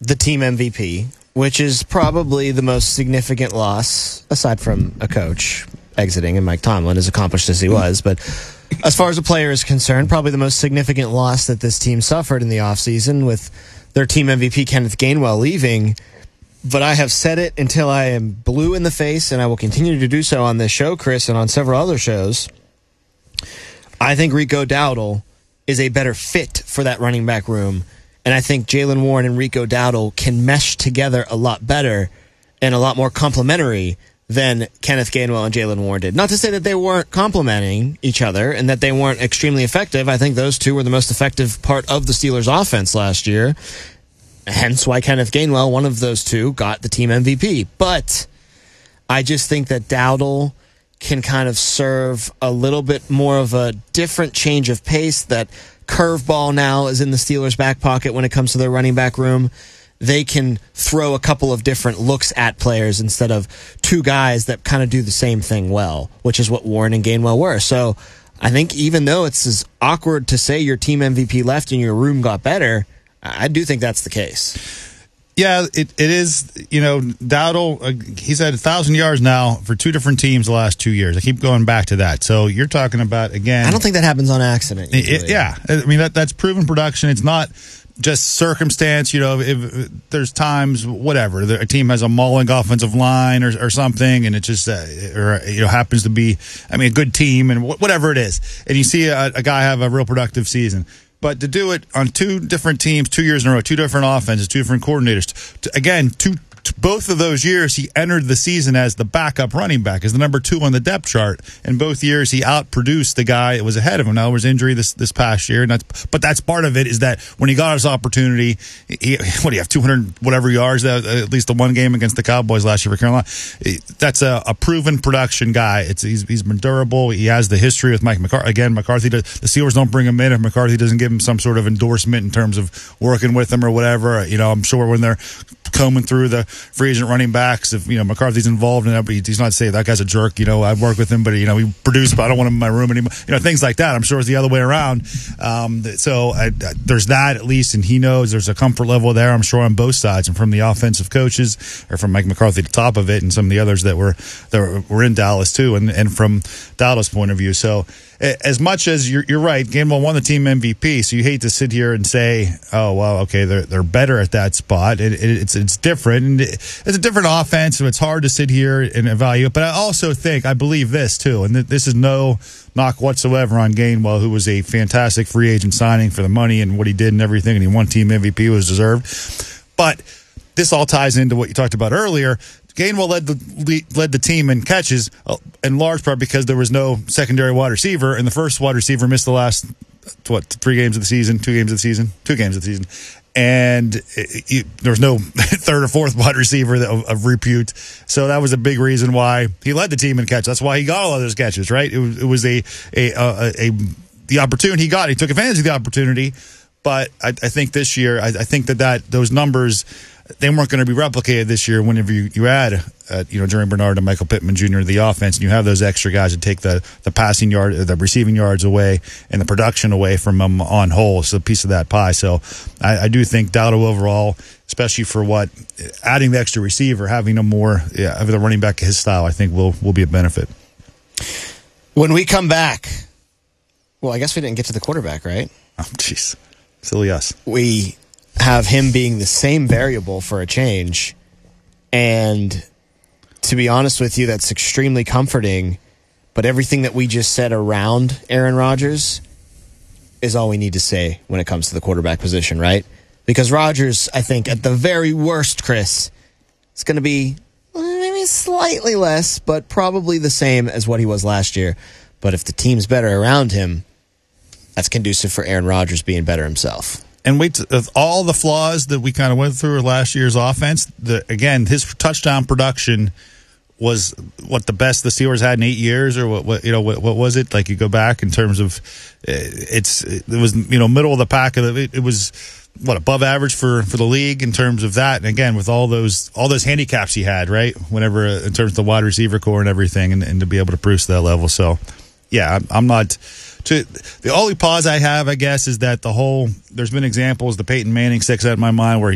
the team MVP, which is probably the most significant loss, aside from a coach exiting and Mike Tomlin, as accomplished as he was. But as far as a player is concerned, probably the most significant loss that this team suffered in the offseason with their team MVP, Kenneth Gainwell, leaving. But I have said it until I am blue in the face, and I will continue to do so on this show, Chris, and on several other shows. I think Rico Dowdle is a better fit for that running back room. And I think Jaylen Warren and Rico Dowdle can mesh together a lot better and a lot more complementary than Kenneth Gainwell and Jaylen Warren did. Not to say that they weren't complementing each other and that they weren't extremely effective. I think those two were the most effective part of the Steelers' offense last year. Hence why Kenneth Gainwell, one of those two, got the team MVP. But I just think that Dowdle can kind of serve a little bit more of a different change of pace. That curveball now is in the Steelers' back pocket when it comes to their running back room. They can throw a couple of different looks at players instead of two guys that kind of do the same thing well, which is what Warren and Gainwell were. So I think even though it's as awkward to say your team MVP left and your room got better, I do think that's the case. Yeah, it is. Dowdle, he's had 1,000 yards now for two different teams the last 2 years. I keep going back to that. So you're talking about, again, I don't think that happens on accident. Yeah, I mean, that's proven production. It's not just circumstance. If there's times, whatever, a team has a mauling offensive line or something, and it just happens to be, a good team, and whatever it is, and you see a guy have a real productive season. But to do it on two different teams, 2 years in a row, two different offenses, two different coordinators, both of those years, he entered the season as the backup running back, as the number 2 on the depth chart. And both years, he outproduced the guy that was ahead of him. Now, there was injury this past year, but that's part of it, is that when he got his opportunity, what do you have, 200 whatever yards, at least the one game against the Cowboys last year for Carolina. That's a proven production guy. He's been durable. He has the history with Mike McCarthy. Again, the Steelers don't bring him in if McCarthy doesn't give him some sort of endorsement in terms of working with him or whatever. I'm sure when they're combing through the free agent running backs, if McCarthy's involved in that, but he's not saying that guy's a jerk. I've worked with him, but he produced, but I don't want him in my room anymore. Things like that. I'm sure it's the other way around. So there's that at least, and he knows there's a comfort level there, I'm sure, on both sides, and from the offensive coaches, or from Mike McCarthy to the top of it, and some of the others that were in Dallas too, and from Dallas' point of view. So as much as you're right, Gainwell won the team MVP, so you hate to sit here and say, oh, well, okay, they're better at that spot. It's different, and it's a different offense, so it's hard to sit here and evaluate. But I believe this too, and this is no knock whatsoever on Gainwell, who was a fantastic free agent signing for the money and what he did and everything, and he won team MVP, was deserved. But this all ties into what you talked about earlier. Gainwell led the team in catches, in large part because there was no secondary wide receiver, and the first wide receiver missed the last, 2 games of the season, and there was no third or fourth wide receiver of repute. So that was a big reason why he led the team in catches. That's why he got all of those catches, right? It was the opportunity he got. He took advantage of the opportunity, but I think this year, I think that those numbers, they weren't going to be replicated this year whenever you add, Jerry Bernard and Michael Pittman Jr. to the offense, and you have those extra guys to take the passing yard, the receiving yards away, and the production away from them on whole. So a piece of that pie. So I do think Dowdle overall, especially for adding the extra receiver, having the running back his style, I think will be a benefit. When we come back, well, I guess we didn't get to the quarterback, right? Oh, jeez. Silly us. We have him being the same variable for a change, and to be honest with you, that's extremely comforting. But everything that we just said around Aaron Rodgers is all we need to say when it comes to the quarterback position, right? Because Rodgers, I think, at the very worst, Chris, is going to be maybe slightly less, but probably the same as what he was last year. But if the team's better around him, that's conducive for Aaron Rodgers being better himself. And with all the flaws that we kind of went through last year's offense, again, his touchdown production was the best the Steelers had in 8 years, or what was it? Like, you go back in terms of it was middle of the pack it was above average for the league in terms of that. And again, with all those handicaps he had, right? Whenever in terms of the wide receiver core and everything, and to be able to produce that level. So yeah, I'm not. The only pause I have, I guess, is that there's been examples, the Peyton Manning sticks out in my mind where